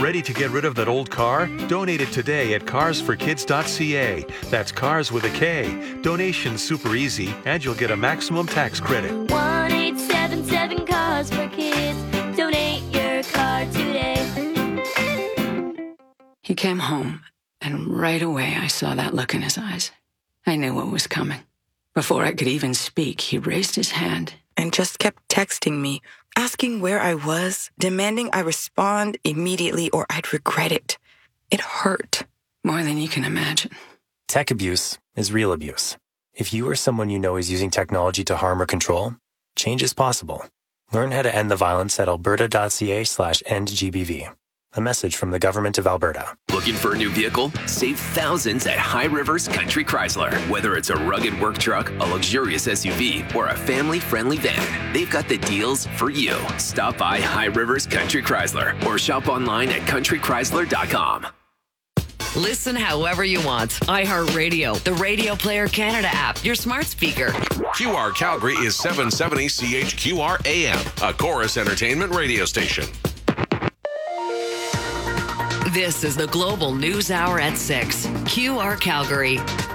Ready to get rid of that old car? Donate it today at carsforkids.ca. That's cars with a K. Donation's super easy, and you'll get a maximum tax credit. 1-877-CARS-FOR-KIDS. Donate your car today. He came home, and right away I saw that look in his eyes. I knew what was coming. Before I could even speak, he raised his hand and just kept texting me, asking where I was, demanding I respond immediately or I'd regret it. It hurt. more than you can imagine. Tech abuse is real abuse. If you or someone you know is using technology to harm or control, change is possible. Learn how to end the violence at alberta.ca/endgbv. A message from the Government of Alberta. Looking for a new vehicle? Save thousands at High Rivers Country Chrysler. Whether it's a rugged work truck, a luxurious SUV, or a family-friendly van, they've got the deals for you. Stop by High Rivers Country Chrysler or shop online at countrychrysler.com. Listen however you want. iHeartRadio, the Radio Player Canada app, your smart speaker. QR Calgary is 770 CHQR AM, a Chorus Entertainment radio station. This is the Global News Hour at 6. QR Calgary.